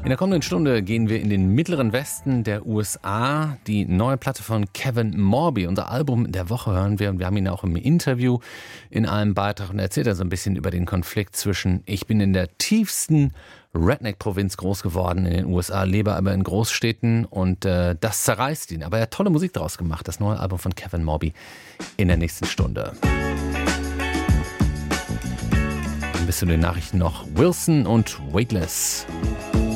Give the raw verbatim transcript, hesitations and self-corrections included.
In der kommenden Stunde gehen wir in den mittleren Westen der U S A. Die neue Platte von Kevin Morby, unser Album der Woche, hören wir. Und wir haben ihn auch im Interview in einem Beitrag. Und er erzählt er so ein bisschen über den Konflikt zwischen, ich bin in der tiefsten Redneck-Provinz groß geworden in den U S A, lebe aber in Großstädten und äh, das zerreißt ihn. Aber er hat tolle Musik draus gemacht. Das neue Album von Kevin Morby in der nächsten Stunde. Dann bis zu den Nachrichten noch Wilson und Weightless.